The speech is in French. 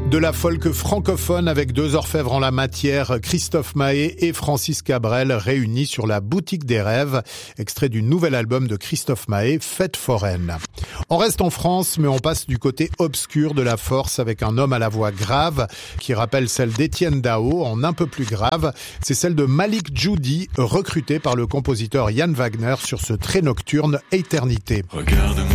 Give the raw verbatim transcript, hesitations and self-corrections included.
De la folk francophone avec deux orfèvres en la matière, Christophe Mahé et Francis Cabrel réunis sur la Boutique des Rêves, extrait du nouvel album de Christophe Mahé, Fête foraine. On reste en France, mais on passe du côté obscur de la force avec un homme à la voix grave qui rappelle celle d'Étienne Dao en un peu plus grave. C'est celle de Malik Djoudi, recruté par le compositeur Yann Wagner sur ce très nocturne Éternité. Regarde-moi.